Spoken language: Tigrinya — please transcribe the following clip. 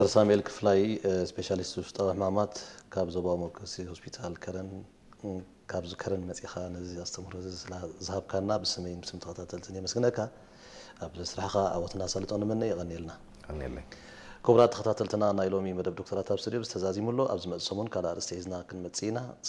ሳሙኤል ክፍላይ ስፔሻሊስት ውሽጣዊ ሕማማት ካብ ዞባ ሞርኮሲ ሆስፒታል ከረን ካብዚ ከረን መጺኻ ነዚ ኣስተምህሮ ዝሃብካና ብስመይ ምስም ተኸታተልትን የመስግነካ ኣብ ስራሕኻ ኣወትና ሰልጦን መነ ይቐኒልና ቀኒለይ ክቡራት ተኸታተልትና ናይ ሎሚ መደብ ዶክተራት ኣብ ስቱድዮ ዝተዛዚሙሎ ኣብዚ መጽ ሰሙን ካልእ ኣርእስቲ ሒዝና ክንመጽ ኢና